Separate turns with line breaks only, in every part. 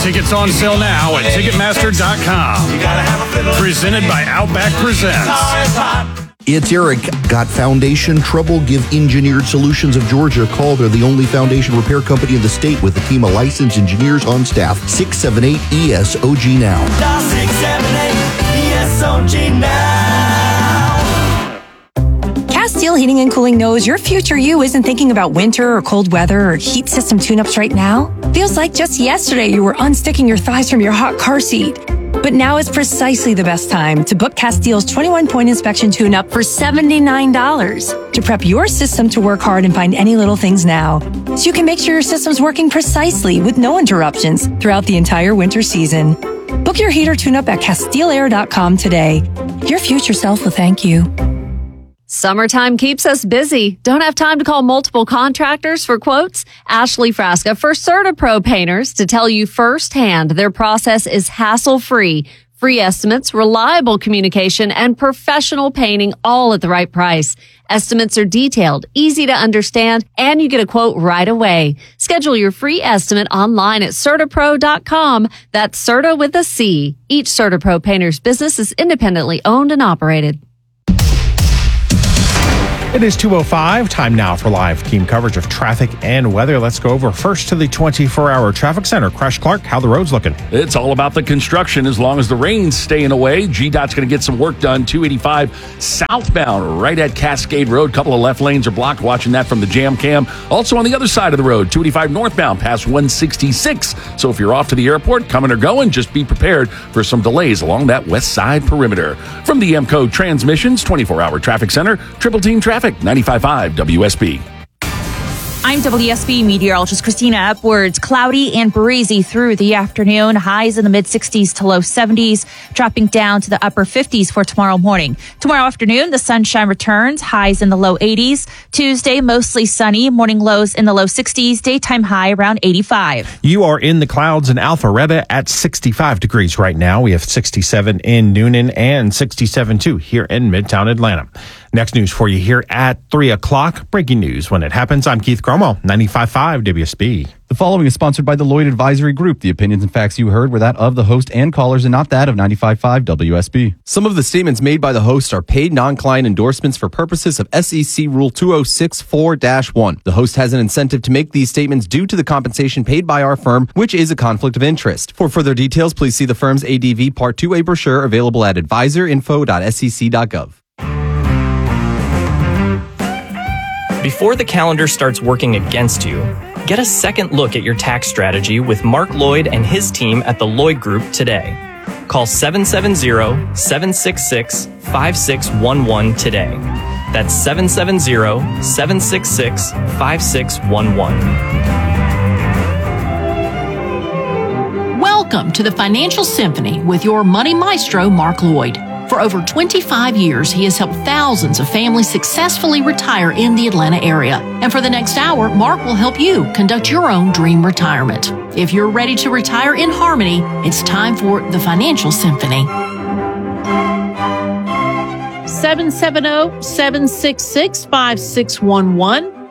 Tickets on sale now at Ticketmaster.com. Presented by Outback Presents.
It's Eric. Got foundation trouble? Give Engineered Solutions of Georgia a call. They're the only foundation repair company in the state with a team of licensed engineers on staff. 678-ESOG now.
678-ESOG now.
Castile Heating and Cooling knows your future you isn't thinking about winter or cold weather or heat system tune-ups right now. Feels like just yesterday you were unsticking your thighs from your hot car seat. But now is precisely the best time to book Castile's 21-point inspection tune-up for $79 to prep your system to work hard and find any little things now. So you can make sure your system's working precisely with no interruptions throughout the entire winter season. Book your heater tune-up at CastileAir.com today. Your future self will thank you.
Summertime keeps us busy. Don't have time to call multiple contractors for quotes? Ashley Frasca for CertaPro Painters to tell you firsthand their process is hassle-free. Free estimates, reliable communication, and professional painting all at the right price. Estimates are detailed, easy to understand, and you get a quote right away. Schedule your free estimate online at CertaPro.com. That's Certa with a C. Each CertaPro Painters business is independently owned and operated.
It is 2:05. Time now for live team coverage of traffic and weather. Let's go over first to the 24-hour traffic center. Crash Clark, how the road's looking?
It's all about the construction. As long as the rain's staying away, GDOT's going to get some work done. 285 southbound right at Cascade Road. Couple of left lanes are blocked. Watching that from the jam cam. Also on the other side of the road, 285 northbound past 166. So if you're off to the airport, coming or going, just be prepared for some delays along that west side perimeter. From the MCO Transmissions 24-hour traffic center, Triple Team Traffic, 95.5 WSB.
I'm WSB meteorologist Christina Upwards. Cloudy and breezy through the afternoon. Highs in the mid-60s to low 70s, dropping down to the upper 50s for tomorrow morning. Tomorrow afternoon, the sunshine returns. Highs in the low 80s. Tuesday, mostly sunny. Morning lows in the low 60s. Daytime high around 85.
You are in the clouds in Alpharetta at 65 degrees right now. We have 67 in Newnan and 67 too here in Midtown Atlanta. Next news for you here at 3 o'clock. Breaking news when it happens. I'm Keith Gromo, 95.5 WSB.
The following is sponsored by the Lloyd Advisory Group. The opinions and facts you heard were that of the host and callers and not that of 95.5 WSB.
Some of the statements made by the host are paid non-client endorsements for purposes of SEC Rule 2064-1. The host has an incentive to make these statements due to the compensation paid by our firm, which is a conflict of interest. For further details, please see the firm's ADV Part 2A brochure available at advisorinfo.sec.gov.
Before the calendar starts working against you, get a second look at your tax strategy with Mark Lloyd and his team at the Lloyd Group today. Call 770-766-5611 today. That's 770-766-5611.
Welcome to the Financial Symphony with your money maestro, Mark Lloyd. For over 25 years, he has helped thousands of families successfully retire in the Atlanta area. And for the next hour, Mark will help you conduct your own dream retirement. If you're ready to retire in harmony, it's time for the Financial Symphony.
770-766-5611.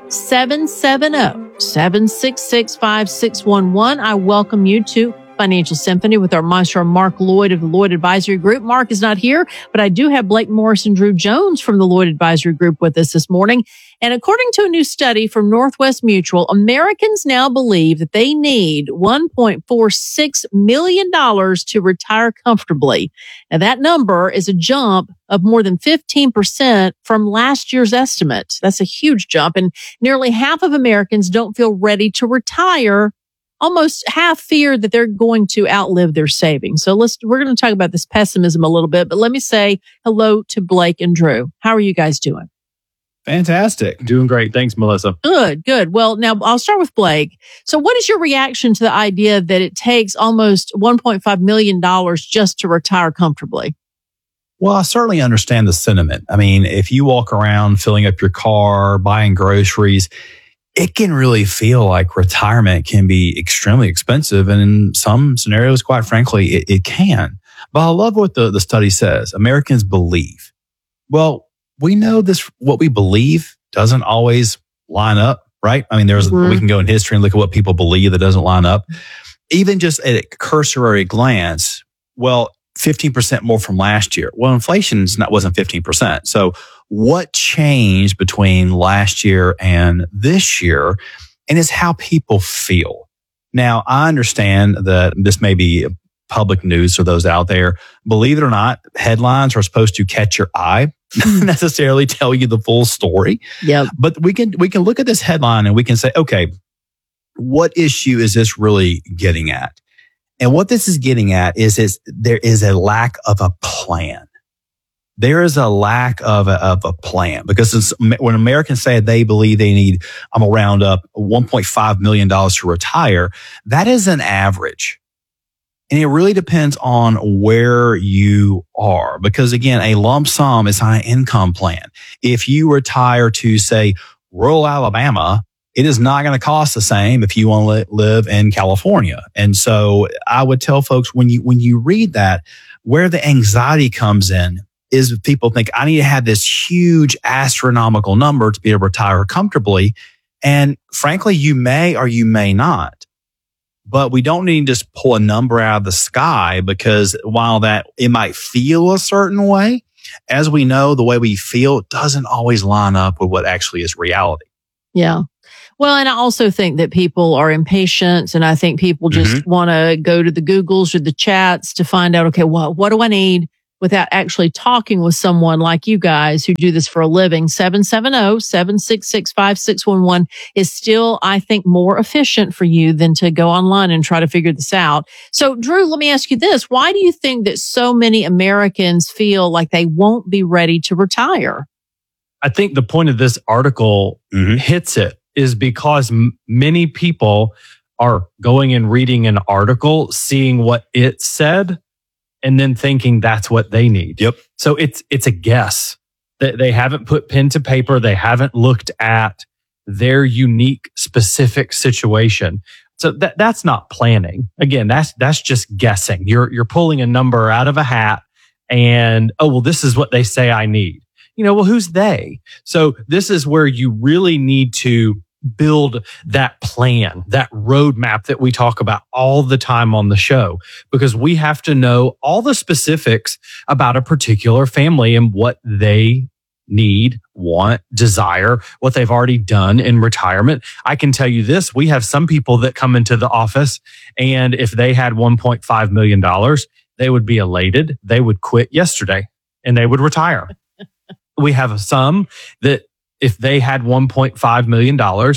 770-766-5611. I welcome you to Financial Symphony with our maestro Mark Lloyd of the Lloyd Advisory Group. Mark is not here, but I do have Blake Morris and Drew Jones from the Lloyd Advisory Group with us this morning. And according to a new study from Northwest Mutual, Americans now believe that they need $1.46 million to retire comfortably. Now that number is a jump of more than 15% from last year's estimate. That's a huge jump. And nearly half of Americans don't feel ready to retire. Almost half fear that they're going to outlive their savings. So we're going to talk about this pessimism a little bit, but let me say hello to Blake and Drew. How are you guys doing?
Fantastic. Doing great. Thanks, Melissa.
Good. Well, now I'll start with Blake. So what is your reaction to the idea that it takes almost $1.5 million just to retire comfortably?
Well, I certainly understand the sentiment. I mean, if you walk around filling up your car, buying groceries, it can really feel like retirement can be extremely expensive. And in some scenarios, quite frankly, it can. But I love what the study says. Americans believe. Well, we know this, what we believe doesn't always line up, right? I mean, we can go in history and look at what people believe that doesn't line up. even just at a cursory glance, well, 15% more from last year. Well, inflation wasn't 15%. So what changed between last year and this year? And it's how people feel. Now, I understand that this may be public news for those out there. Believe it or not, headlines are supposed to catch your eye, not necessarily tell you the full story.
Yep.
But we can look at this headline and we can say, okay, what issue is this really getting at? And what this is getting at is there is a lack of a plan. There is a lack of a plan, because when Americans say they believe they need, I'm going to round up $1.5 million to retire, that is an average. And it really depends on where you are, because again, a lump sum is not an income plan. If you retire to, say, rural Alabama, it is not going to cost the same if you want to live in California. And so I would tell folks, when you read that, where the anxiety comes in is people think, I need to have this huge astronomical number to be able to retire comfortably. And frankly, you may or you may not. But we don't need to just pull a number out of the sky, because while that it might feel a certain way, as we know, the way we feel doesn't always line up with what actually is reality.
Yeah. Well, and I also think that people are impatient, and I think people just want to go to the Googles or the chats to find out, okay, well, what do I need, without actually talking with someone like you guys who do this for a living. 770-766-5611 is still, I think, more efficient for you than to go online and try to figure this out. So, Drew, let me ask you this. Why do you think that so many Americans feel like they won't be ready to retire?
I think the point of this article hits it, is because many people are going and reading an article, seeing what it said, and then thinking that's what they need.
Yep.
So it's a guess. They haven't put pen to paper. They haven't looked at their unique, specific situation. So that's not planning. Again, that's just guessing. You're pulling a number out of a hat, and this is what they say I need. Well, who's they? So this is where you really need to build that plan, that roadmap that we talk about all the time on the show, because we have to know all the specifics about a particular family and what they need, want, desire, what they've already done in retirement. I can tell you this, we have some people that come into the office, and if they had $1.5 million, they would be elated. They would quit yesterday and they would retire. We have some that if they had $1.5 million,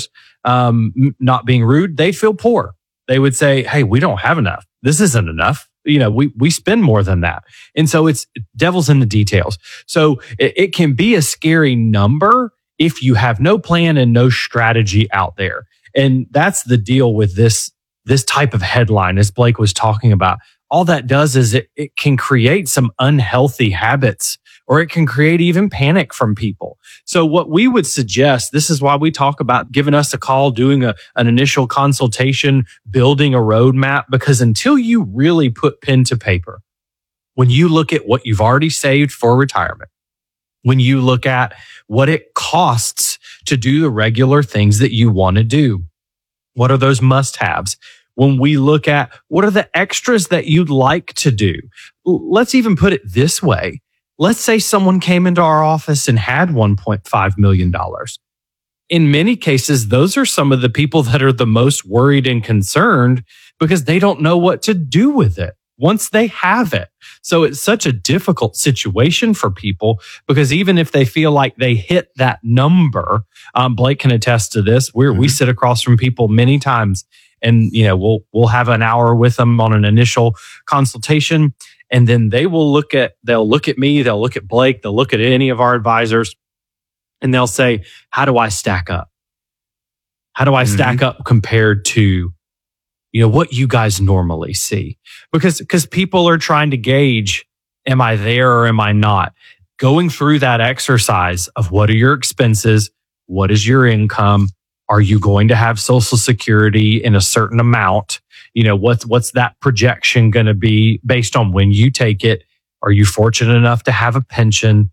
not being rude, they feel poor. They would say, hey, we don't have enough. This isn't enough. We spend more than that. And so it's devil's in the details. So it can be a scary number if you have no plan and no strategy out there. And that's the deal with this type of headline, as Blake was talking about. All that does is it can create some unhealthy habits, or it can create even panic from people. So what we would suggest, this is why we talk about giving us a call, doing an initial consultation, building a roadmap, because until you really put pen to paper, when you look at what you've already saved for retirement, when you look at what it costs to do the regular things that you want to do, what are those must-haves? When we look at what are the extras that you'd like to do, let's even put it this way. Let's say someone came into our office and had $1.5 million. In many cases, those are some of the people that are the most worried and concerned, because they don't know what to do with it once they have it. So it's such a difficult situation for people, because even if they feel like they hit that number, Blake can attest to this. We sit across from people many times, and we'll have an hour with them on an initial consultation. And then they'll look at me, they'll look at Blake, they'll look at any of our advisors, and they'll say, how do I stack up? How do I stack up compared to, what you guys normally see? Because people are trying to gauge, am I there or am I not? Going through that exercise of what are your expenses? What is your income? Are you going to have Social Security in a certain amount? What's that projection going to be based on when you take it? Are you fortunate enough to have a pension?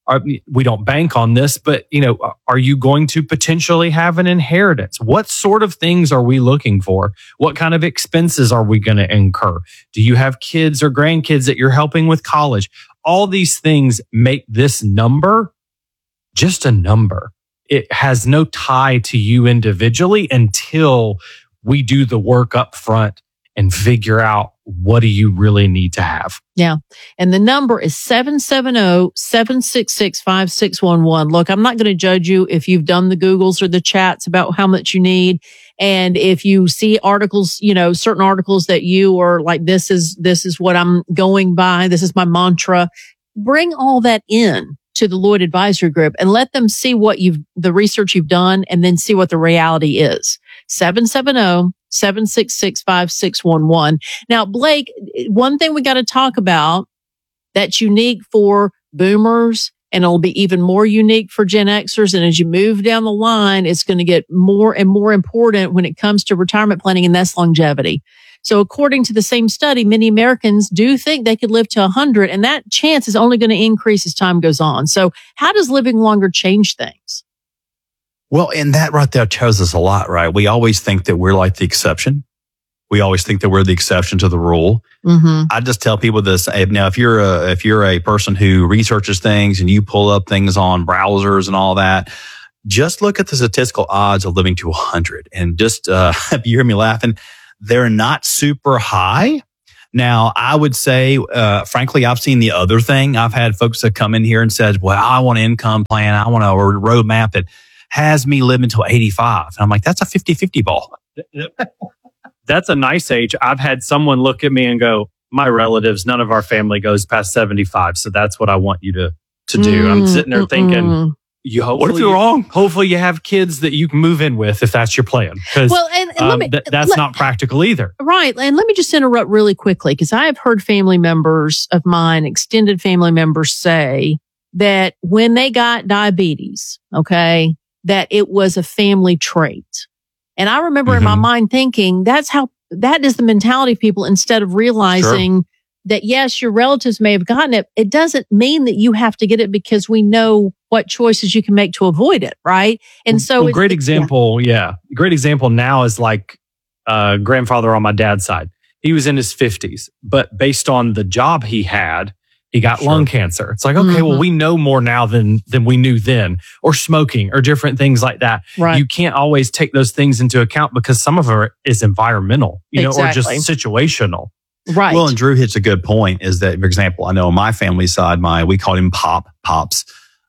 We don't bank on this, but are you going to potentially have an inheritance? What sort of things are we looking for? What kind of expenses are we going to incur? Do you have kids or grandkids that you're helping with college? All these things make this number just a number. It has no tie to you individually until we do the work up front and figure out what do you really need to have.
Yeah. And the number is 770-766-5611. Look, I'm not going to judge you if you've done the Googles or the chats about how much you need. And if you see articles, certain articles that you are like, this is what I'm going by. This is my mantra. Bring all that in to the Lloyd Advisory Group and let them see the research you've done and then see what the reality is. 770-766-5611. Now, Blake, one thing we got to talk about that's unique for boomers and it'll be even more unique for Gen Xers. And as you move down the line, it's going to get more and more important when it comes to retirement planning, and that's longevity. So according to the same study, many Americans do think they could live to 100, and that chance is only going to increase as time goes on. So how does living longer change things?
Well, and that right there tells us a lot, right? We always think that we're like the exception. We always think that we're the exception to the rule.
Mm-hmm.
I just tell people this. Now, if you're a person who researches things and you pull up things on browsers and all that, just look at the statistical odds of living to 100. And just, if you hear me laughing, they're not super high. Now, I would say, frankly, I've seen the other thing. I've had folks that come in here and said, well, I want an income plan. I want a roadmap that has me living until 85. And I'm like, that's a 50-50 ball.
That's a nice age. I've had someone look at me and go, my relatives, none of our family goes past 75. So that's what I want you to do. I'm sitting there thinking, what if you're wrong? Hopefully you have kids that you can move in with if that's your plan. Because that's not practical either.
Right. And let me just interrupt really quickly, because I have heard family members of mine, extended family members, say that when they got diabetes, that it was a family trait. And I remember in my mind thinking that is the mentality of people, instead of realizing that, yes, your relatives may have gotten it. It doesn't mean that you have to get it, because we know what choices you can make to avoid it. Right. And so
great example. Yeah. Great example now is like grandfather on my dad's side. He was in his 50s, but based on the job he had, he got lung cancer. It's like, okay, well, we know more now than we knew then, or smoking or different things like that.
Right.
You can't always take those things into account, because some of it is environmental, or just situational.
Right.
Well, and Drew hits a good point, is that, for example, I know on my family side, we called him Pops.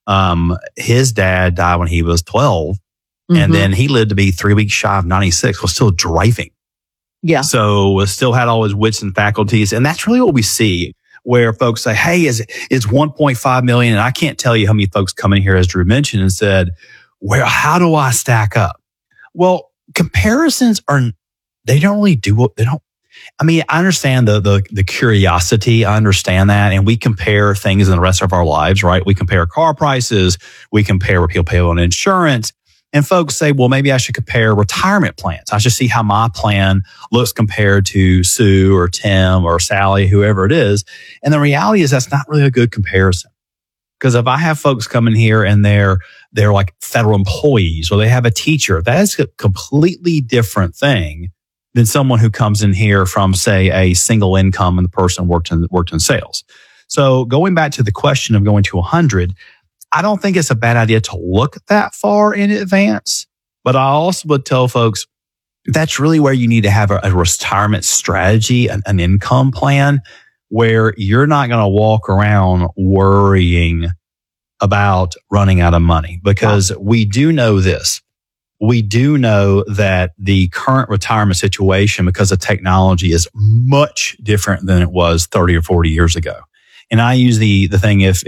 His dad died when he was 12, and then he lived to be 3 weeks shy of 96, was still driving.
Yeah.
So still had all his wits and faculties. And that's really what we see, where folks say, hey, it's 1.5 million. And I can't tell you how many folks come in here, as Drew mentioned, and said, well, how do I stack up? Well, comparisons they don't really do what they don't. I mean, I understand the curiosity. I understand that. And we compare things in the rest of our lives, right? We compare car prices. We compare what people pay on insurance. And folks say, well, maybe I should compare retirement plans. I should see how my plan looks compared to Sue or Tim or Sally, whoever it is. And the reality is that's not really a good comparison. Because if I have folks come in here and they're like federal employees, or they have a teacher, that is a completely different thing than someone who comes in here from, say, a single income and the person worked in sales. So going back to the question of going to 100, I don't think it's a bad idea to look that far in advance, but I also would tell folks that's really where you need to have a retirement strategy, an income plan, where you're not going to walk around worrying about running out of money, because we do know this. We do know that the current retirement situation, because of technology, is much different than it was 30 or 40 years ago. And I use the thing, if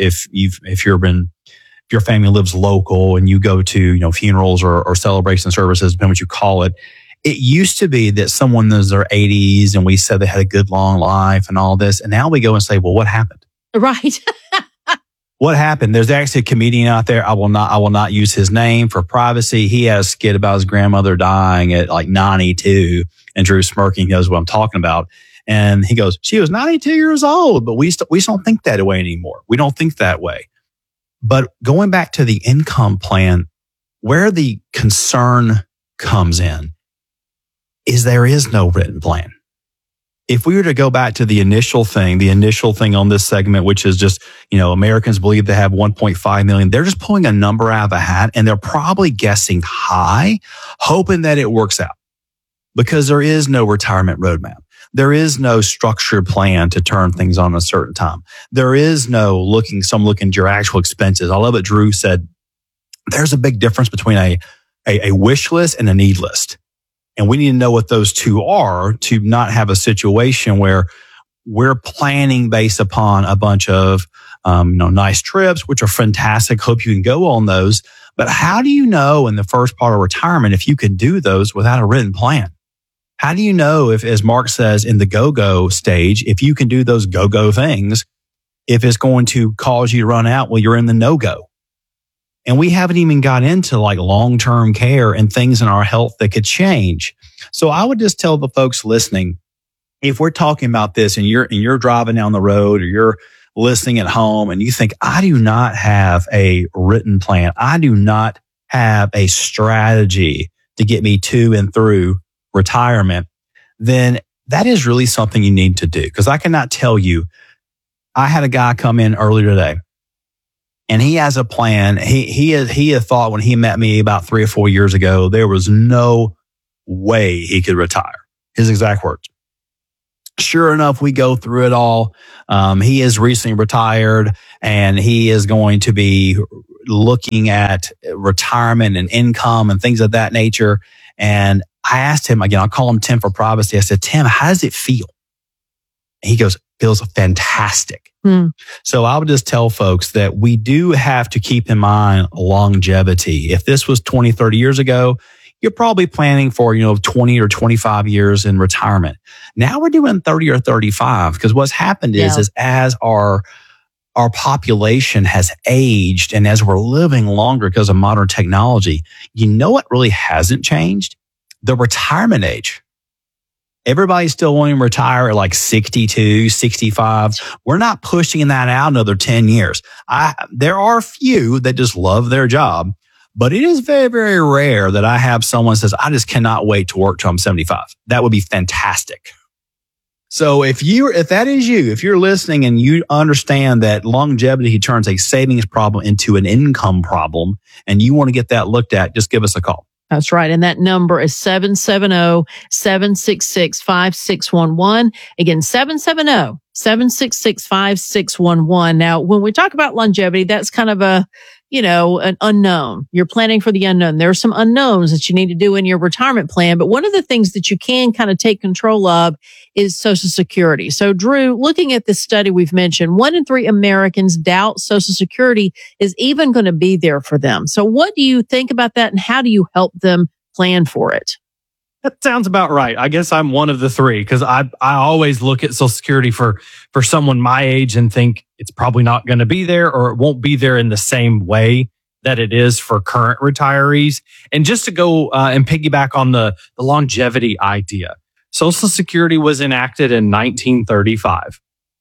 your family lives local and you go to, funerals or celebration services, depending on what you call it, it used to be that someone in their 80s and we said they had a good long life and all this. And now we go and say, well, what happened?
Right.
What happened? There's actually a comedian out there. I will not use his name for privacy. He has a skit about his grandmother dying at like 92, and Drew smirking, he knows what I'm talking about. And he goes, she was 92 years old, but we don't think that way anymore. We don't think that way. But going back to the income plan, where the concern comes in is there is no written plan. If we were to go back to the initial thing on this segment, which is just, Americans believe they have 1.5 million, they're just pulling a number out of a hat and they're probably guessing high, hoping that it works out because there is no retirement roadmap. There is no structured plan to turn things on a certain time. There is no looking at your actual expenses. I love what Drew said. There's a big difference between a wish list and a need list. And we need to know what those two are to not have a situation where we're planning based upon a bunch of, nice trips, which are fantastic. Hope you can go on those. But how do you know in the first part of retirement if you can do those without a written plan? How do you know if, as Mark says, in the go-go stage, if you can do those go-go things, if it's going to cause you to run out while you're in the no-go? And we haven't even got into like long-term care and things in our health that could change. So I would just tell the folks listening, if we're talking about this and you're driving down the road or you're listening at home and you think, I do not have a written plan, I do not have a strategy to get me to and through retirement, then that is really something you need to do. Because I cannot tell you, I had a guy come in earlier today and he has a plan. He had thought when he met me about 3 or 4 years ago, there was no way he could retire. His exact words. Sure enough, we go through it all. He is recently retired and he is going to be looking at retirement and income and things of that nature. And I asked him, again, I'll call him Tim for privacy. I said, Tim, how does it feel? And he goes, feels fantastic. So I would just tell folks that we do have to keep in mind longevity. If this was 20, 30 years ago, you're probably planning for, 20 or 25 years in retirement. Now we're doing 30 or 35 because what's happened is as our population has aged and as we're living longer because of modern technology, what really hasn't changed? The retirement age. Everybody's still wanting to retire at like 62, 65. We're not pushing that out another 10 years. There are a few that just love their job, but it is very, very rare that I have someone says, I just cannot wait to work till I'm 75. That would be fantastic. So if that is you, if you're listening and you understand that longevity turns a savings problem into an income problem and you want to get that looked at, just give us a call.
That's right. And that number is 770-766-5611. Again, 770-766-5611. Now, when we talk about longevity, that's kind of an unknown. You're planning for the unknown. There are some unknowns that you need to do in your retirement plan. But one of the things that you can kind of take control of is Social Security. So, Drew, looking at this study we've mentioned, 1 in 3 Americans doubt Social Security is even going to be there for them. So what do you think about that and how do you help them plan for it?
That sounds about right. I guess I'm one of the 3 because I always look at Social Security for someone my age and think it's probably not going to be there or it won't be there in the same way that it is for current retirees. And just to go and piggyback on the longevity idea, Social Security was enacted in 1935.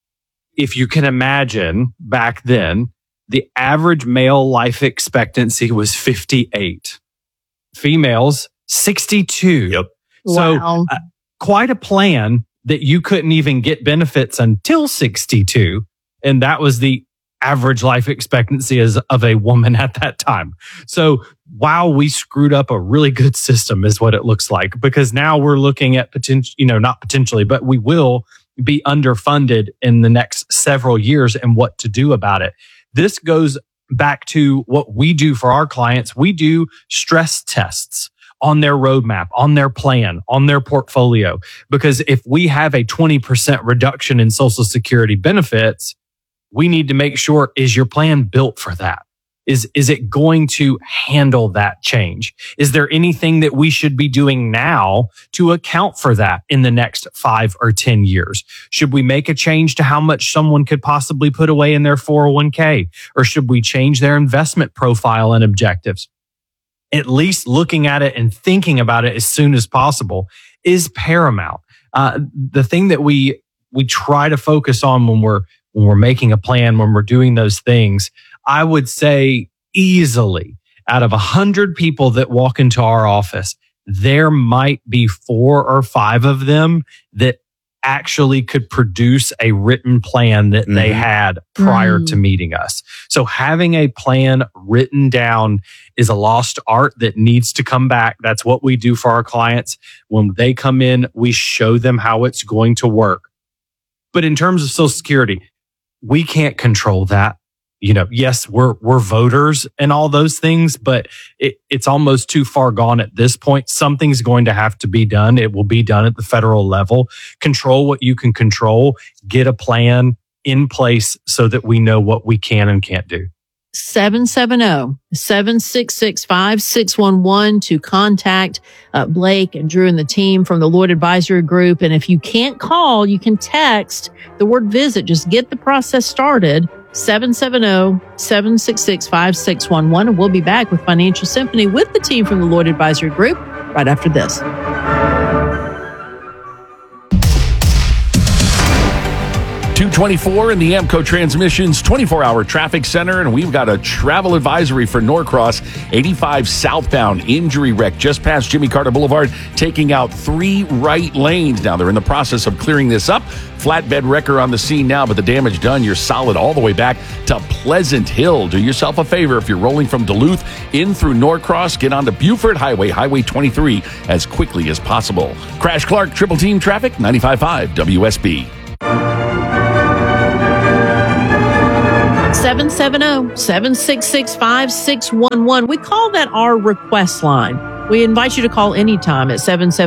If you can imagine back then, the average male life expectancy was 58. Females, 62.
Yep.
So quite a plan that you couldn't even get benefits until 62. And that was the average life expectancy of a woman at that time. So wow, we screwed up a really good system is what it looks like, because now we're looking at not potentially, but we will be underfunded in the next several years and what to do about it. This goes back to what we do for our clients. We do stress tests on their roadmap, on their plan, on their portfolio. Because if we have a 20% reduction in Social Security benefits, we need to make sure, is your plan built for that? Is it going to handle that change? Is there anything that we should be doing now to account for that in the next 5 or 10 years? Should we make a change to how much someone could possibly put away in their 401k? Or should we change their investment profile and objectives? At least looking at it and thinking about it as soon as possible is paramount. The thing that we try to focus on when we're making a plan, when we're doing those things, I would say easily out of 100 people that walk into our office, there might be 4 or 5 of them that actually could produce a written plan that they had prior to meeting us. So having a plan written down is a lost art that needs to come back. That's what we do for our clients. When they come in, we show them how it's going to work. But in terms of Social Security, we can't control that. You know, yes, we're voters and all those things, but it's almost too far gone at this point. Something's going to have to be done. It will be done at the federal level. Control what you can control. Get a plan in place so that we know what we can and can't do.
770-766-5611 to contact Blake and Drew and the team from the Lloyd Advisory Group. And if you can't call, you can text the word visit. Just get the process started. 770-766-5611. And we'll be back with Financial Symphony with the team from the Lloyd Advisory Group right after this.
224 in the Amco Transmissions 24-hour traffic center, and we've got a travel advisory for Norcross. 85 southbound injury wreck just past Jimmy Carter Boulevard, taking out 3 right lanes. Now they're in the process of clearing this up. Flatbed wrecker on the scene now, but the damage done, you're solid all the way back to Pleasant Hill. Do yourself a favor if you're rolling from Duluth in through Norcross, get onto Buford Highway, Highway 23 as quickly as possible. Crash Clark, Triple Team Traffic, 95.5 WSB.
770-766-5611. We call that our request line. We invite you to call anytime at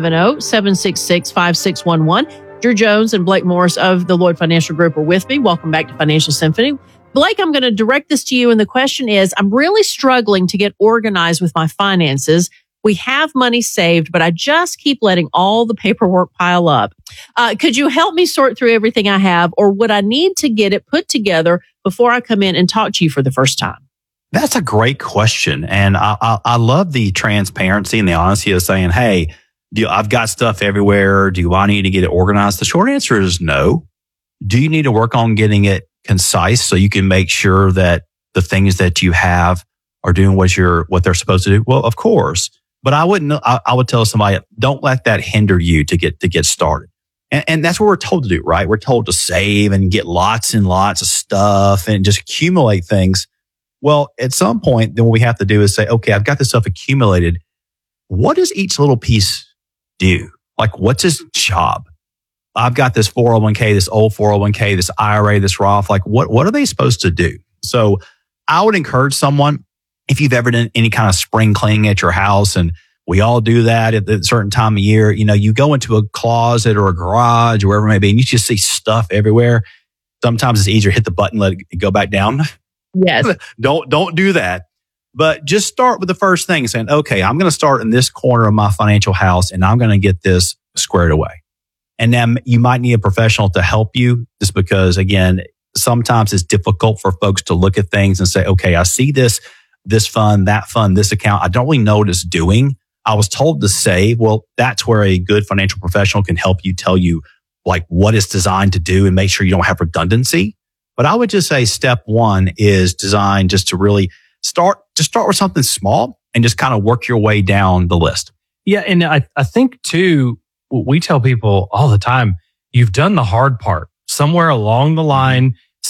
770-766-5611. Drew Jones and Blake Morris of the Lloyd Financial Group are with me. Welcome back to Financial Symphony. Blake, I'm going to direct this to you. And the question is, I'm really struggling to get organized with my finances. We have money saved, but I just keep letting all the paperwork pile up. Could you help me sort through everything I have, or would I need to get it put together before I come in and talk to you for the first time?
That's a great question. And I love the transparency and the honesty of saying, hey, I've got stuff everywhere. Do I need to get it organized? The short answer is no. Do you need to work on getting it concise so you can make sure that the things that you have are doing what they're supposed to do? Well, of course. But I would tell somebody, don't let that hinder you to get started. And that's what we're told to do, right? We're told to save and get lots and lots of stuff and just accumulate things. Well, at some point, then what we have to do is say, okay, I've got this stuff accumulated. What does each little piece do? Like, what's its job? I've got this 401k, this old 401k, this IRA, this Roth. Like, what are they supposed to do? So I would encourage someone, if you've ever done any kind of spring cleaning at your house, and we all do that at a certain time of year, you go into a closet or a garage or wherever it may be, and you just see stuff everywhere. Sometimes it's easier to hit the button, let it go back down.
Yes.
Don't do that. But just start with the first thing, saying, okay, I'm going to start in this corner of my financial house and I'm going to get this squared away. And then you might need a professional to help you, just because, again, sometimes it's difficult for folks to look at things and say, okay, I see this fund, that fund, this account. I don't really know what it's doing. I was told to save. Well, that's where a good financial professional can help you, tell you like what it's designed to do and make sure you don't have redundancy. But I would just say step one is designed just to really start with something small and just kind of work your way down the list.
Yeah. And I think too, we tell people all the time, you've done the hard part. Somewhere along the line,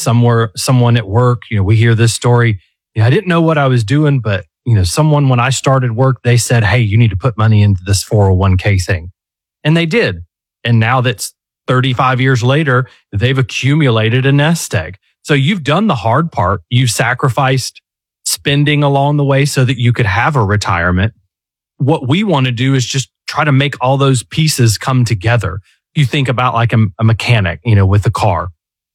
someone at work, we hear this story. I didn't know what I was doing, but someone, when I started work, they said, hey, you need to put money into this 401k thing. And they did. And now that's 35 years later, they've accumulated a nest egg. So you've done the hard part. You've sacrificed spending along the way so that you could have a retirement. What we want to do is just try to make all those pieces come together. You think about like a mechanic, with a car.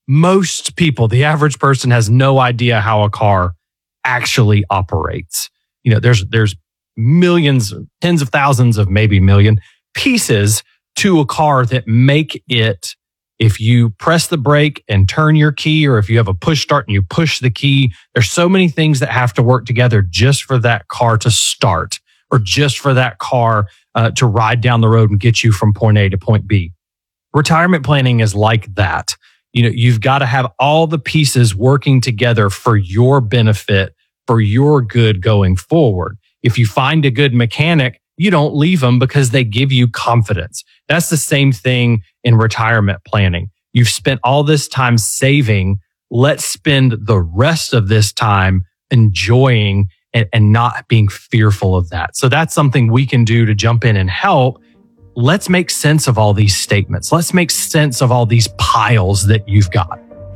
Most people, the average person, has no idea how a car actually operates. There's millions, tens of thousands of maybe million pieces to a car that make it, if you press the brake and turn your key, or if you have a push start and you push the key, there's so many things that have to work together just for that car to start, or just for that car to ride down the road and get you from point A to point B. Retirement planning is like that. You've got to have all the pieces working together for your benefit, for your good going forward. If you find a good mechanic, you don't leave them because they give you confidence. That's the same thing in retirement planning. You've spent all this time saving. Let's spend the rest of this time enjoying and not being fearful of that. So that's something we can do to jump in and help. Let's make sense of all these statements. Let's make sense of all these piles that you've got.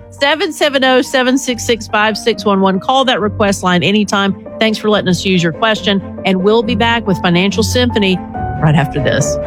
770-766-5611. Call that request line anytime. Thanks for letting us use your question. And we'll be back with Financial Symphony right after this.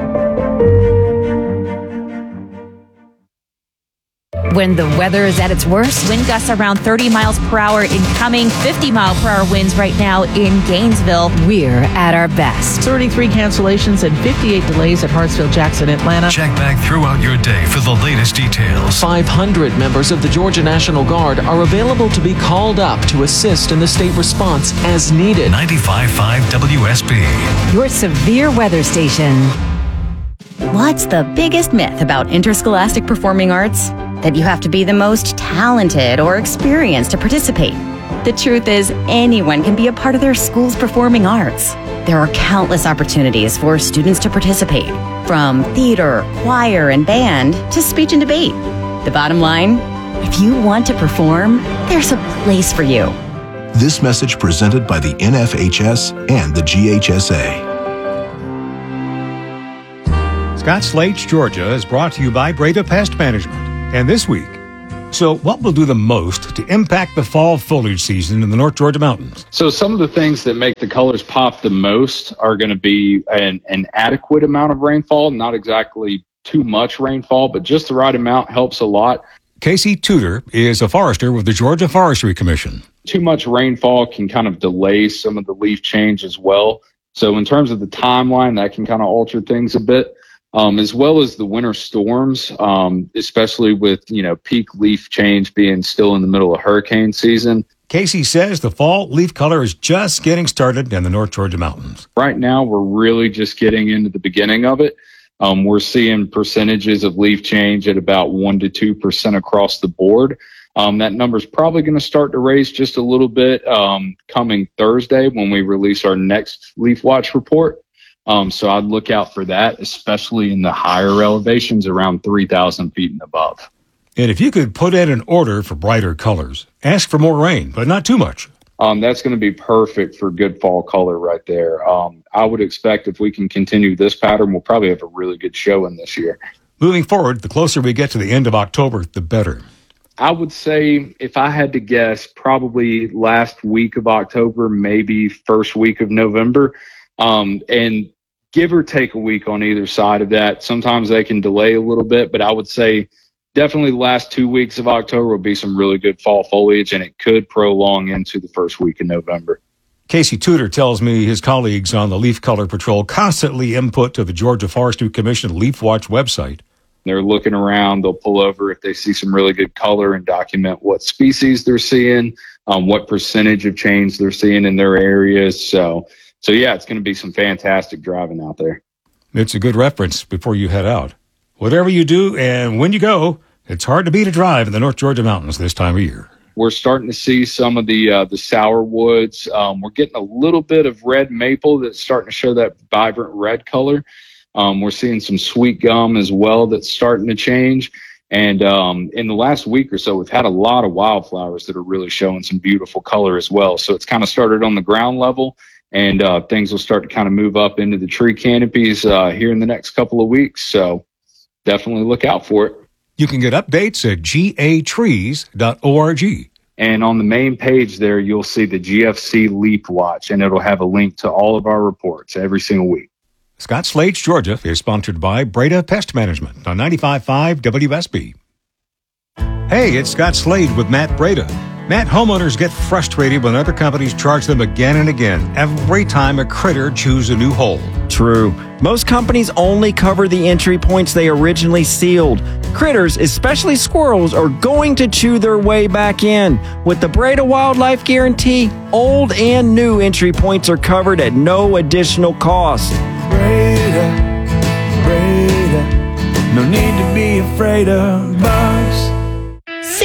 When the weather is at its worst, wind gusts around 30 miles per hour incoming, 50 mile per hour winds right now in Gainesville.
We're at our best.
33 cancellations and 58 delays at Hartsfield Jackson, Atlanta.
Check back throughout your day for the latest details.
500 members of the Georgia National Guard are available to be called up to assist in the state response as needed.
95.5 WSB.
Your severe weather station.
What's the biggest myth about interscholastic performing arts? That you have to be the most talented or experienced to participate. The truth is, anyone can be a part of their school's performing arts. There are countless opportunities for students to participate, from theater, choir, and band to speech and debate. The bottom line, if you want to perform, there's a place for you.
This message presented by the NFHS and the GHSA.
Scott Slate's Georgia is brought to you by Breda Pest Management. And this week, so what will do the most to impact the fall foliage season in the North Georgia mountains?
So some of the things that make the colors pop the most are going to be an adequate amount of rainfall, not exactly too much rainfall, but just the right amount helps a lot.
Casey Tudor is a forester with the Georgia Forestry Commission.
Too much rainfall can kind of delay some of the leaf change as well. So in terms of the timeline, that can kind of alter things a bit. As well as the winter storms, especially with, peak leaf change being still in the middle of hurricane season.
Casey says the fall leaf color is just getting started in the North Georgia mountains.
Right now, we're really just getting into the beginning of it. We're seeing percentages of leaf change at about 1 to 2% across the board. That number is probably going to start to raise just a little bit coming Thursday when we release our next Leaf Watch report. So I'd look out for that, especially in the higher elevations around 3,000 feet and above.
And if you could put in an order for brighter colors, ask for more rain, but not too much.
That's going to be perfect for good fall color right there. I would expect if we can continue this pattern, we'll probably have a really good showing this year.
Moving forward, the closer we get to the end of October, the better.
I would say, if I had to guess, probably last week of October, maybe first week of November. And give or take a week on either side of that. Sometimes they can delay a little bit, but I would say definitely the last 2 weeks of October will be some really good fall foliage, and it could prolong into the first week of November.
Casey Tudor tells me his colleagues on the Leaf Color Patrol constantly input to the Georgia Forestry Commission Leaf Watch website.
They're looking around, they'll pull over if they see some really good color and document what species they're seeing, what percentage of change they're seeing in their areas. So yeah, it's going to be some fantastic driving out there.
It's a good reference before you head out. Whatever you do and when you go, it's hard to beat a drive in the North Georgia mountains this time of year.
We're starting to see some of the sour woods. We're getting a little bit of red maple that's starting to show that vibrant red color. We're seeing some sweet gum as well that's starting to change. And in the last week or so, we've had a lot of wildflowers that are really showing some beautiful color as well. So it's kind of started on the ground level. And things will start to kind of move up into the tree canopies here in the next couple of weeks. So definitely look out for it.
You can get updates at gatrees.org.
And on the main page there, you'll see the GFC Leaf Watch, and it'll have a link to all of our reports every single week.
Scott Slate's Georgia is sponsored by Breda Pest Management on 95.5 WSB. Hey, it's Scott Slade with Matt Breda. Matt, homeowners get frustrated when other companies charge them again and again every time a critter chews a new hole.
True. Most companies only cover the entry points they originally sealed. Critters, especially squirrels, are going to chew their way back in. With the Breda Wildlife Guarantee, old and new entry points are covered at no additional cost.
Breda, no need to be afraid of bugs.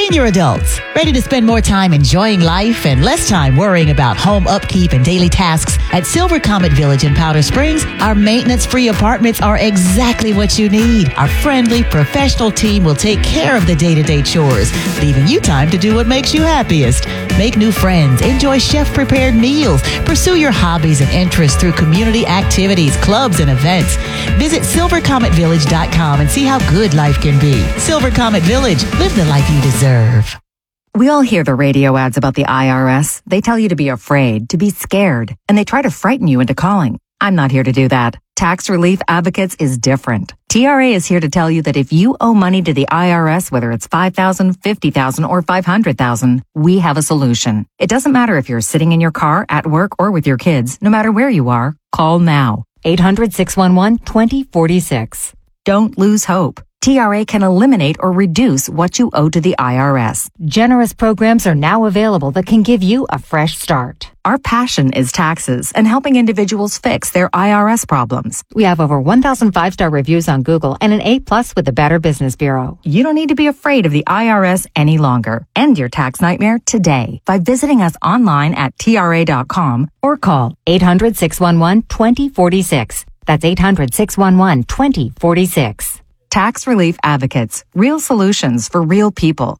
Senior adults, ready to spend more time enjoying life and less time worrying about home upkeep and daily tasks? At Silver Comet Village in Powder Springs, our maintenance-free apartments are exactly what you need. Our friendly, professional team will take care of the day-to-day chores, leaving you time to do what makes you happiest. Make new friends, enjoy chef-prepared meals, pursue your hobbies and interests through community activities, clubs, and events. Visit silvercometvillage.com and see how good life can be. Silver Comet Village, live the life you deserve.
We all hear the radio ads about the IRS. They tell you to be afraid, to be scared, and they try to frighten you into calling. I'm not here to do that. Tax Relief Advocates is different. TRA is here to tell you that if you owe money to the IRS, whether it's $5,000, $50,000, or $500,000, we have a solution. It doesn't matter if you're sitting in your car, at work, or with your kids. No matter where you are, call now. 800-611-2046. Don't lose hope. TRA can eliminate or reduce what you owe to the IRS. Generous programs are now available that can give you a fresh start. Our passion is taxes and helping individuals fix their IRS problems.
We have over 1,000 5-star reviews on Google and an A+ with the Better Business Bureau.
You don't need to be afraid of the IRS any longer. End your tax nightmare today by visiting us online at TRA.com or call
800-611-2046. That's 800-611-2046.
Tax Relief Advocates. Real solutions for real people.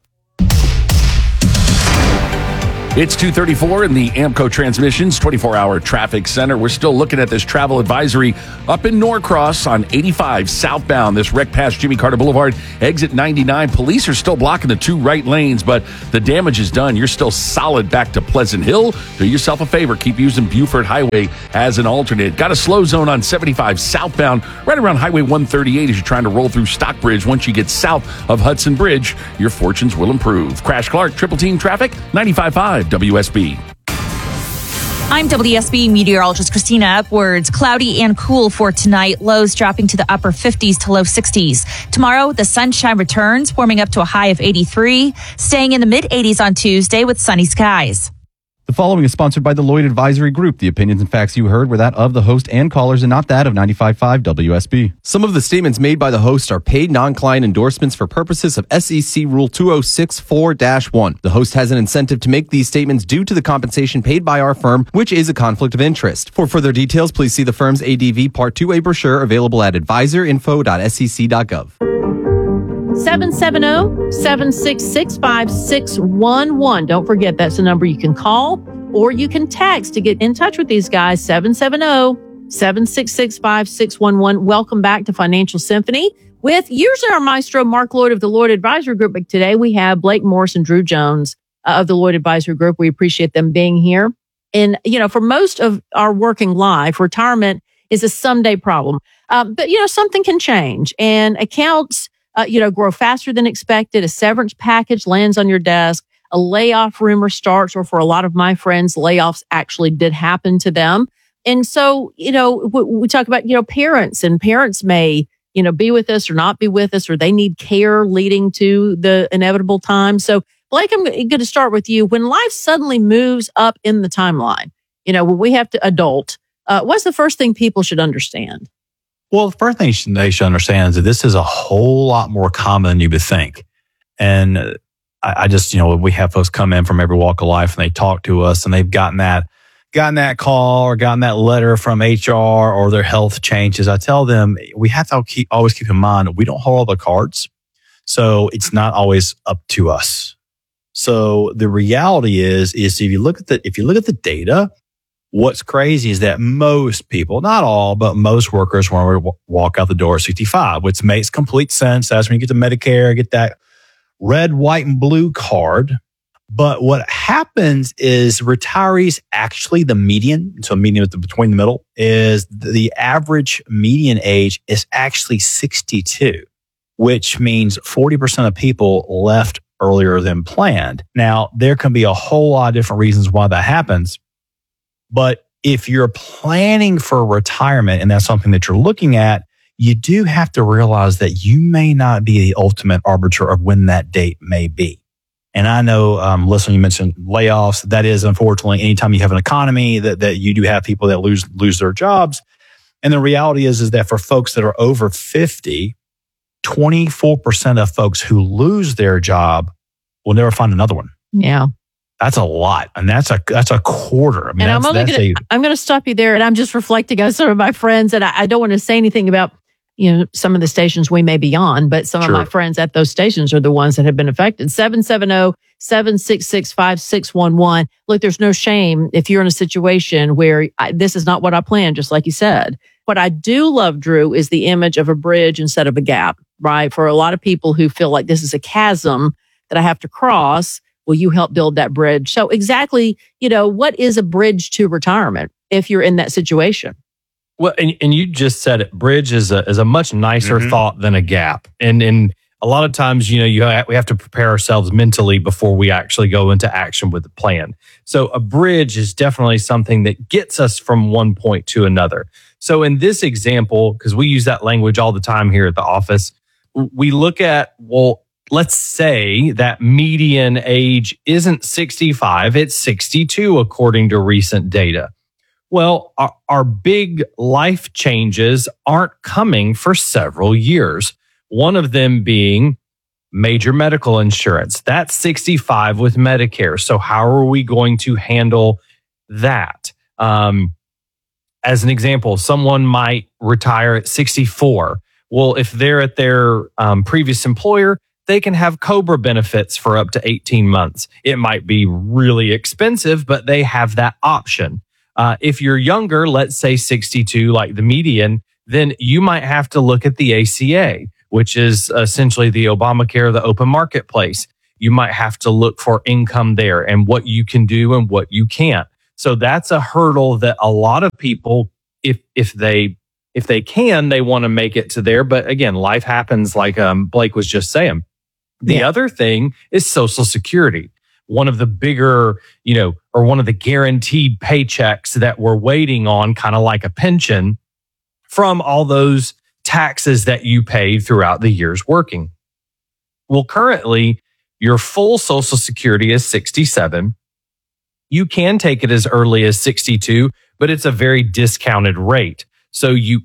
It's 2:34 in the AMCO Transmissions 24-hour traffic center. We're still looking at this travel advisory up in Norcross on 85 southbound. This wreck past Jimmy Carter Boulevard, exit 99. Police are still blocking the two right lanes, but the damage is done. You're still solid back to Pleasant Hill. Do yourself a favor. Keep using Buford Highway as an alternate. Got a slow zone on 75 southbound, right around Highway 138 as you're trying to roll through Stockbridge. Once you get south of Hudson Bridge, your fortunes will improve. Crash Clark, Triple Team Traffic, 95.5 WSB.
I'm WSB meteorologist Christina Upwards. Cloudy and cool for tonight. Lows dropping to the upper 50s to low 60s. Tomorrow, the sunshine returns, warming up to a high of 83, staying in the mid 80s on Tuesday with sunny skies.
The following is sponsored by the Lloyd Advisory Group. The opinions and facts you heard were that of the host and callers and not that of 95.5 WSB.
Some of the statements made by the host are paid non-client endorsements for purposes of SEC Rule 2064-1. The host has an incentive to make these statements due to the compensation paid by our firm, which is a conflict of interest. For further details, please see the firm's ADV Part 2A brochure available at advisorinfo.sec.gov.
770-766-5611. Don't forget, that's the number you can call or you can text to get in touch with these guys. 770-766-5611. Welcome back to Financial Symphony with usually our maestro, Mark Lloyd of the Lloyd Advisory Group. But today we have Blake Morris and Drew Jones of the Lloyd Advisory Group. We appreciate them being here. And, for most of our working life, retirement is a someday problem. But, something can change and accounts grow faster than expected. A severance package lands on your desk. A layoff rumor starts, or for a lot of my friends, layoffs actually did happen to them. And so, we talk about, parents, and parents may, be with us or not be with us, or they need care leading to the inevitable time. So, Blake, I'm going to start with you. When life suddenly moves up in the timeline, when we have to adult, what's the first thing people should understand?
Well, the first thing they should understand is that this is a whole lot more common than you would think. And I just, we have folks come in from every walk of life and they talk to us and they've gotten that call or gotten that letter from HR or their health changes. I tell them we have to always keep in mind we don't hold all the cards. So it's not always up to us. So the reality is if you look at the data, what's crazy is that most people, not all, but most workers want to walk out the door at 65, which makes complete sense. That's when you get to Medicare, get that red, white, and blue card. But what happens is retirees actually, the median, so median between the middle, is the average median age is actually 62, which means 40% of people left earlier than planned. Now, there can be a whole lot of different reasons why that happens. But if you're planning for retirement and that's something that you're looking at, you do have to realize that you may not be the ultimate arbiter of when that date may be. And I know, listen, you mentioned layoffs. That is, unfortunately, anytime you have an economy that you do have people that lose their jobs. And the reality is that for folks that are over 50, 24% of folks who lose their job we'll never find another one.
Yeah.
That's a lot. And that's a quarter. I mean,
And I'm going to stop you there. And I'm just reflecting on some of my friends. And I don't want to say anything about, some of the stations we may be on, but some of my friends at those stations are the ones that have been affected. 770-766-5611. Look, there's no shame if you're in a situation where this is not what I planned, just like you said. What I do love, Drew, is the image of a bridge instead of a gap, right? For a lot of people who feel like this is a chasm that I have to cross, will you help build that bridge? So exactly, what is a bridge to retirement if you're in that situation?
Well, and you just said it. Bridge is a much nicer thought than a gap. And a lot of times, we have to prepare ourselves mentally before we actually go into action with the plan. So a bridge is definitely something that gets us from one point to another. So in this example, because we use that language all the time here at the office, we look at, let's say that median age isn't 65, it's 62, according to recent data. Well, our big life changes aren't coming for several years. One of them being major medical insurance. That's 65 with Medicare. So how are we going to handle that? As an example, someone might retire at 64. Well, if they're at their previous employer, they can have COBRA benefits for up to 18 months. It might be really expensive, but they have that option. If you're younger, let's say 62, like the median, then you might have to look at the ACA, which is essentially the Obamacare, the open marketplace. You might have to look for income there and what you can do and what you can't. So that's a hurdle that a lot of people, if they can, they want to make it to there. But again, life happens, like Blake was just saying. The other thing is Social Security. One of the bigger, or one of the guaranteed paychecks that we're waiting on, kind of like a pension, from all those taxes that you paid throughout the years working. Well, currently, your full Social Security is 67. You can take it as early as 62, but it's a very discounted rate. So you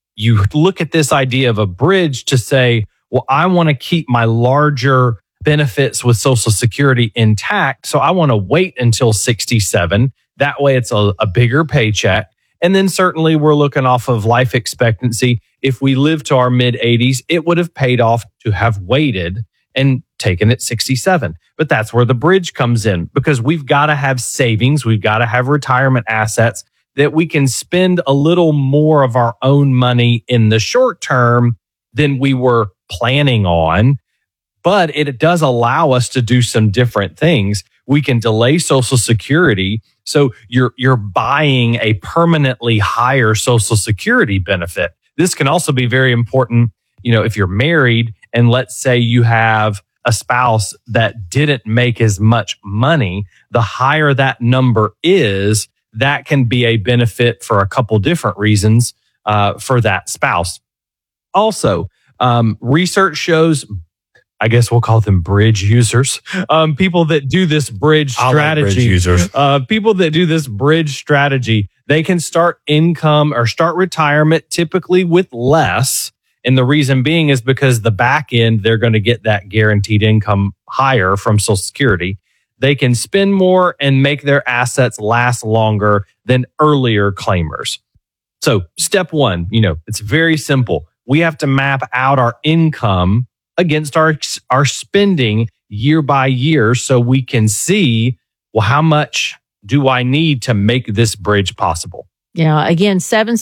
look at this idea of a bridge to say, well, I want to keep my larger benefits with Social Security intact. So I want to wait until 67. That way it's a bigger paycheck. And then certainly we're looking off of life expectancy. If we live to our mid 80s, it would have paid off to have waited and taken it 67. But that's where the bridge comes in, because we've got to have savings. We've got to have retirement assets that we can spend a little more of our own money in the short term than we were planning on. But it does allow us to do some different things. We can delay Social Security. So you're buying a permanently higher Social Security benefit. This can also be very important, if you're married and let's say you have a spouse that didn't make as much money, the higher that number is, that can be a benefit for a couple different reasons for that spouse. Also, research shows, I guess we'll call them bridge users. People that do this bridge strategy.
Bridge users.
People that do this bridge strategy, they can start income or start retirement typically with less. And the reason being is because the back end, they're going to get that guaranteed income higher from Social Security. They can spend more and make their assets last longer than earlier claimers. So step one, it's very simple. We have to map out our income against our spending year by year so we can see, well, how much do I need to make this bridge possible?
Yeah. Again,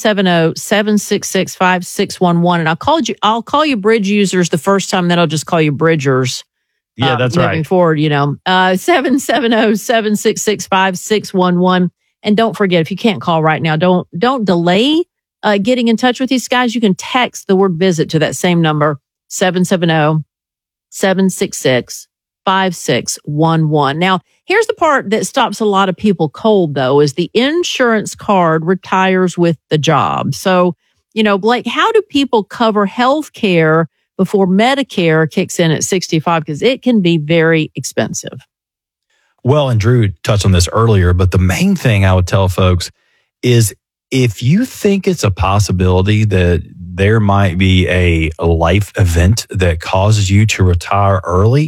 770-766-5611. And I'll call you bridge users the first time, then I'll just call you bridgers.
Yeah, that's
moving
right.
Moving forward, 770-766-5611. And don't forget, if you can't call right now, don't delay getting in touch with these guys. You can text the word visit to that same number, 770-766-5611. Now, here's the part that stops a lot of people cold, though, is the insurance card retires with the job. So, Blake, how do people cover health care before Medicare kicks in at 65? Because it can be very expensive.
Well, and Drew touched on this earlier, but the main thing I would tell folks is if you think it's a possibility that there might be a life event that causes you to retire early,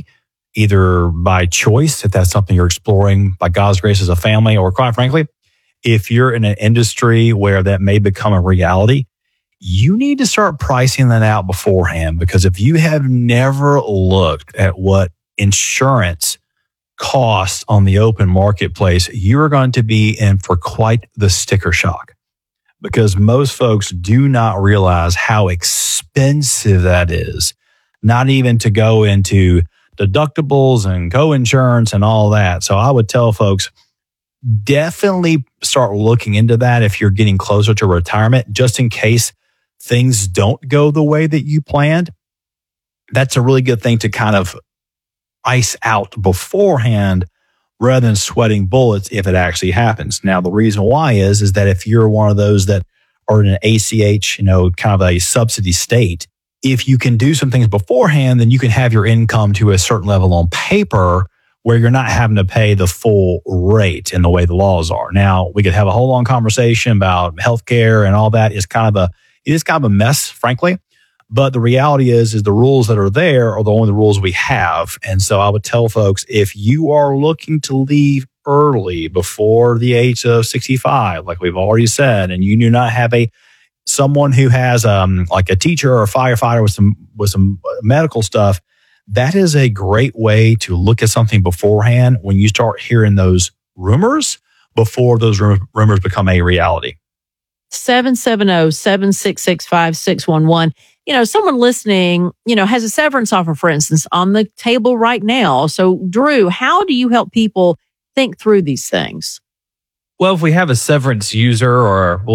either by choice, if that's something you're exploring by God's grace as a family, or quite frankly, if you're in an industry where that may become a reality, you need to start pricing that out beforehand, because if you have never looked at what insurance costs on the open marketplace, you're going to be in for quite the sticker shock, because most folks do not realize how expensive that is, not even to go into deductibles and co-insurance and all that. So I would tell folks, definitely start looking into that if you're getting closer to retirement, just in case things don't go the way that you planned. That's a really good thing to kind of ice out beforehand rather than sweating bullets if it actually happens. Now, the reason why is that if you're one of those that are in an ACH, kind of a subsidy state, if you can do some things beforehand, then you can have your income to a certain level on paper where you're not having to pay the full rate in the way the laws are. Now, we could have a whole long conversation about healthcare and all that. It is kind of a mess, frankly. But the reality is the rules that are there are the only rules we have. And so I would tell folks, if you are looking to leave early before the age of 65, like we've already said, and you do not have someone who has like a teacher or a firefighter with some medical stuff, that is a great way to look at something beforehand when you start hearing those rumors before those rumors become a reality.
770-766-5611. Someone listening, has a severance offer, for instance, on the table right now. So, Drew, how do you help people think through these things?
Well, if we have a severance user, or